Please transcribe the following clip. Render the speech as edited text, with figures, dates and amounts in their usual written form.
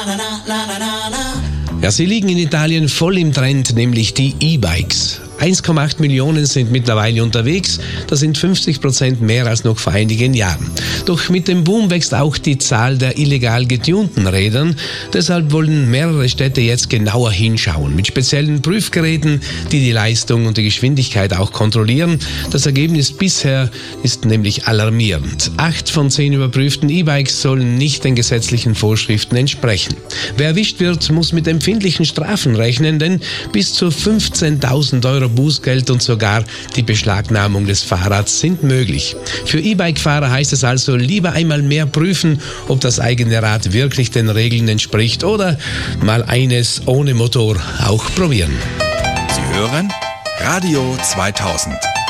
Ja, sie liegen in Italien voll im Trend, nämlich die E-Bikes. 1,8 Millionen sind mittlerweile unterwegs, das sind 50% mehr als noch vor einigen Jahren. Doch mit dem Boom wächst auch die Zahl der illegal getunten Rädern. Deshalb wollen mehrere Städte jetzt genauer hinschauen, mit speziellen Prüfgeräten, die die Leistung und die Geschwindigkeit auch kontrollieren. Das Ergebnis bisher ist nämlich alarmierend. 8 von 10 überprüften E-Bikes sollen nicht den gesetzlichen Vorschriften entsprechen. Wer erwischt wird, muss mit empfindlichen Strafen rechnen, denn bis zu 15.000 Euro Bußgeld und sogar die Beschlagnahmung des Fahrrads sind möglich. Für E-Bike-Fahrer heißt es also, lieber einmal mehr prüfen, ob das eigene Rad wirklich den Regeln entspricht oder mal eines ohne Motor auch probieren. Sie hören Radio 2000.